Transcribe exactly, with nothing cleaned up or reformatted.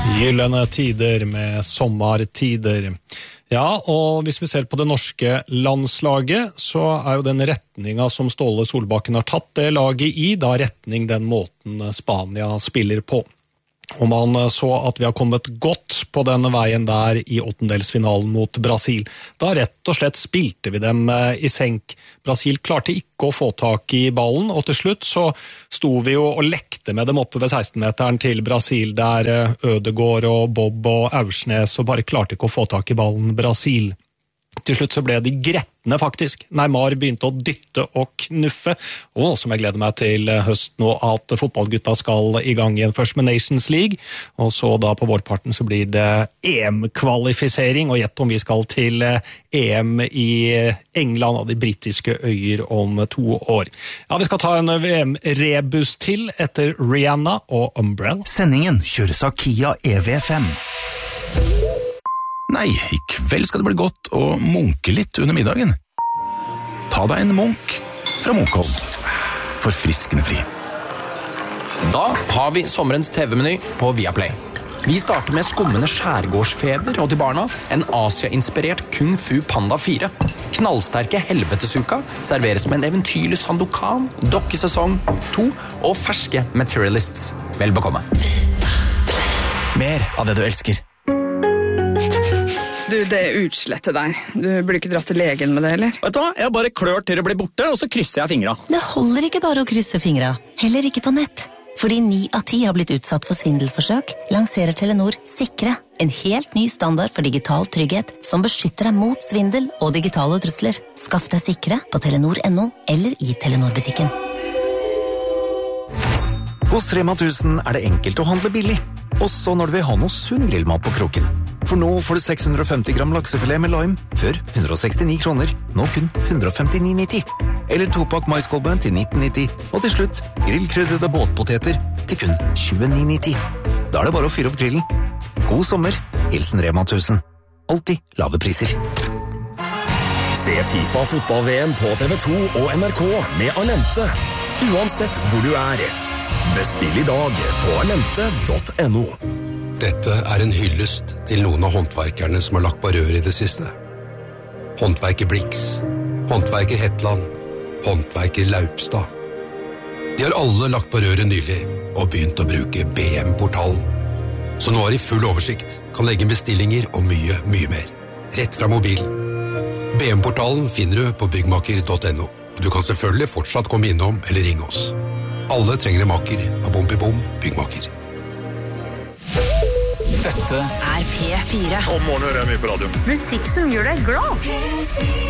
Gyllene tider med sommertider. Ja, og hvis vi ser på det norske landslaget, så er jo den retningen som Ståle Solbakken har tatt det laget i, da retning den måten Spania spiller på. Og man så at vi har kommet godt på denne veien der i åttendelsfinalen mot Brasil. Da rett og slett spilte vi dem i senk. Brasil klarte ikke å få tak i ballen, og til slutt så sto vi jo og lekte med dem oppe ved seksten-meteren til Brasil, der Ødegaard og Bob og Aursnes og bare klarte ikke å få tak i ballen Brasil. Til slutt så ble de gretne faktisk. Neymar begynte å dytte og knuffe, og som jeg gleder meg til høst nå at fotballgutta skal i gang igjen først med Nations League, og så da på vårparten så blir det E M-kvalifisering, og gjett om vi skal til E M i England og de britiske øyer om to år. Ja, vi skal ta en V M-rebus til etter Rihanna og Umbrella. Sendingen kjøres av Kia E V fem. Nei, i kveld skal det bli godt å munke litt under middagen. Ta deg en munk fra Munkholm. Forfriskende fri. Da har vi sommerens T V-meny på Viaplay. Vi starter med skummende skjærgårdsfeber og til barna en Asia-inspirert Kung Fu Panda fire. Knallsterke helvetesuka serveres med en eventyrlig Sandokan, dokkesesong to og ferske Materialists. Vel bekomme. Mer av det du elsker. Du, det er utslettet der. Du burde ikke dratt til legen med det, eller? Vet du hva? Jeg bare klør til det blir borte, og så krysser jeg fingra. Det holder ikke bare å krysse fingra, heller ikke på nett. Fordi ni av ti har blitt utsatt for svindelforsøk, lanserer Telenor Sikre, en helt ny standard for digital trygghet som beskytter deg mot svindel og digitale trusler. Skaff deg Sikre på telenor punktum no eller i Telenor-butikken. Hos Rema tusen er det enkelt å handle billig, også når du vil ha noe sunn grillmat på kroken. For nå får du seks hundre og femti gram laksefilet med lime, før hundre og sekstini kroner, nå kun hundre og femtini nitti. Eller topakk maiskolben til nitten nitti, og til slutt grillkrydrede båtpoteter til kun tjueni nitti. Da er det bare å fyre opp grillen. God sommer, hilsen Rema tusen. Alltid lave priser. Se FIFA fotball-V M på T V to og N R K med Alente, uansett hvor du er. Bestill i dag på alente punktum no. Dette er en hyllest til noen av håndverkerne som har lagt på rør i det siste. Håndverker Blix, håndverker Hetland, håndverker Laupstad. De har alle lagt på røret nylig og begynt å bruke B M-portalen. Så nå har de full oversikt, kan legge bestillinger og mye, mye mer. Rett fra mobilen. B M-portalen finner du på byggmaker punktum no, og du kan selvfølgelig fortsatt komme innom eller ringe oss. Alle trenger en maker av Bompibom byggmaker. Dette er P fire. Om morgenen hører jeg mye på radio. Musikk som gjør deg glad.